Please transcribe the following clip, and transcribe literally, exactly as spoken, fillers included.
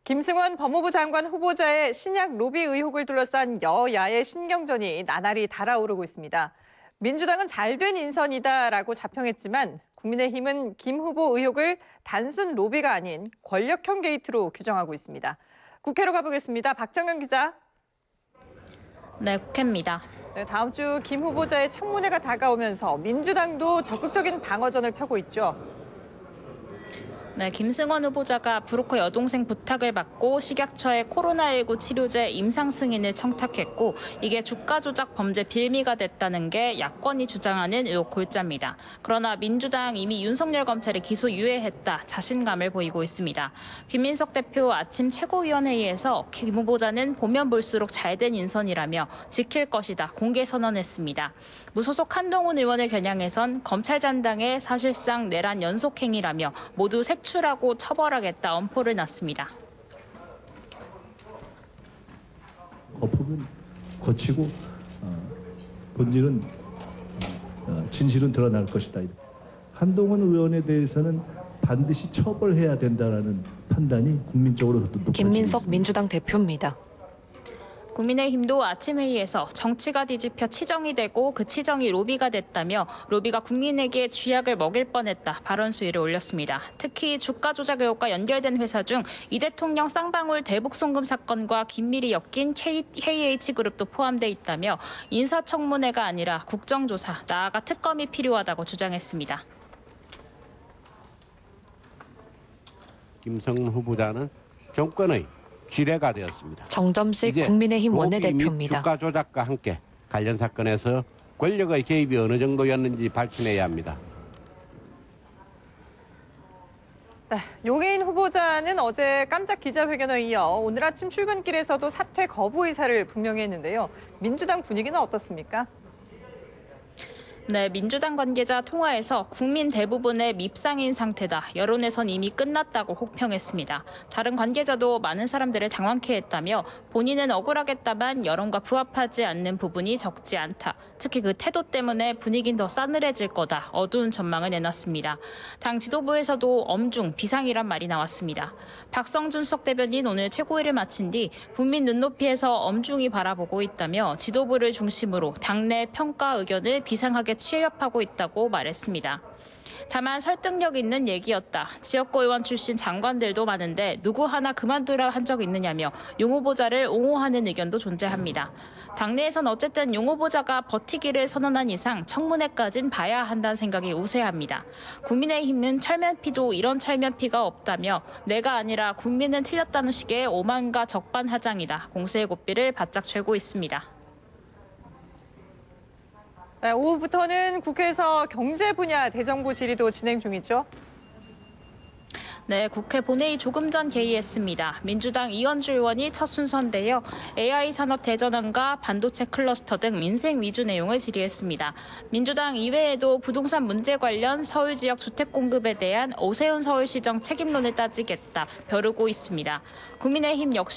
김승원 법무부 장관 후보자의 신약 로비 의혹을 둘러싼 여야의 신경전이 나날이 달아오르고 있습니다. 민주당은 잘된 인선이다라고 자평했지만 국민의힘은 김 후보 의혹을 단순 로비가 아닌 권력형 게이트로 규정하고 있습니다. 국회로 가보겠습니다. 박정현 기자. 네, 국회입니다. 네, 다음 주 김 후보자의 청문회가 다가오면서 민주당도 적극적인 방어전을 펴고 있죠. 네, 김승원 후보자가 브로커 여동생 부탁을 받고 식약처에 코로나십구 치료제 임상 승인을 청탁했고 이게 주가 조작 범죄 빌미가 됐다는 게 야권이 주장하는 의혹 골자입니다. 그러나 민주당 이미 윤석열 검찰이 기소 유예했다 자신감을 보이고 있습니다. 김민석 대표 아침 최고위원회의에서 김 후보자는 보면 볼수록 잘된 인선이라며 지킬 것이다 공개 선언했습니다. 무소속 한동훈 의원을 겨냥해선 검찰 잔당의 사실상 내란 연속행위라며 모두 색 추라고 처벌하겠다 엄포를 놨습니다. 거품은 거치고 어, 본질은 어, 진실은 드러날 것이다. 한동훈 의원에 대해서는 반드시 처벌해야 된다라는 판단이 국민적으로 높아지고 김민석 있습니다. 민주당 대표입니다. 국민의힘도 아침 회의에서 정치가 뒤집혀 치정이 되고 그 치정이 로비가 됐다며 로비가 국민에게 쥐약을 먹일 뻔했다 발언 수위를 올렸습니다. 특히 주가 조작 의혹과 연결된 회사 중 이 대통령 쌍방울 대북 송금 사건과 긴밀히 엮인 케이에이치그룹도 포함돼 있다며 인사청문회가 아니라 국정조사, 나아가 특검이 필요하다고 주장했습니다. 김성훈 후보자는 정권의 지뢰가 되었습니다. 정점식 국민의힘 원내대표입니다. 주가 조작과 함께 관련 사건에서 권력의 개입이 어느 정도였는지 밝혀내야 합니다. 네, 용해인 후보자는 어제 깜짝 기자회견에 이어 오늘 아침 출근길에서도 사퇴 거부 의사를 분명히 했는데요. 민주당 분위기는 어떻습니까? 네, 민주당 관계자 통화에서 국민 대부분의 밉상인 상태다. 여론에선 이미 끝났다고 혹평했습니다. 다른 관계자도 많은 사람들을 당황케 했다며 본인은 억울하겠다만 여론과 부합하지 않는 부분이 적지 않다. 특히 그 태도 때문에 분위기는 더 싸늘해질 거다. 어두운 전망을 내놨습니다. 당 지도부에서도 엄중, 비상이란 말이 나왔습니다. 박성준 수석 대변인 오늘 최고위를 마친 뒤 국민 눈높이에서 엄중히 바라보고 있다며 지도부를 중심으로 당내 평가 의견을 비상하게 취합하고 있다고 말했습니다. 다만 설득력 있는 얘기였다. 지역구 의원 출신 장관들도 많은데 누구 하나 그만두라 한 적 있느냐며 용 후보자를 옹호하는 의견도 존재합니다. 당내에선 어쨌든 용 후보자가 버티기를 선언한 이상 청문회까진 봐야 한다는 생각이 우세합니다. 국민의힘은 철면피도 이런 철면피가 없다며 내가 아니라 국민은 틀렸다는 식의 오만과 적반하장이다. 공세의 고삐를 바짝 쥐고 있습니다. 네, 오후부터는 국회에서 경제 분야 대정부 질의도 진행 중이죠. 네, 국회 본회의 조금 전 개의했습니다. 민주당 이현주 의원이 첫 순서인데요. 에이아이 산업 대전환과 반도체 클러스터 등 민생 위주 내용을 질의했습니다. 민주당 이외에도 부동산 문제 관련 서울 지역 주택 공급에 대한 오세훈 서울시장 책임론을 따지겠다 벼르고 있습니다. 국민의힘 역시